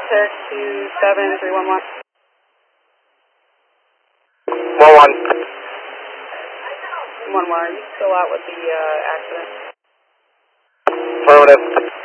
Tarek 27311. 1-1. 1-1, are you still out with the accident? Affirmative.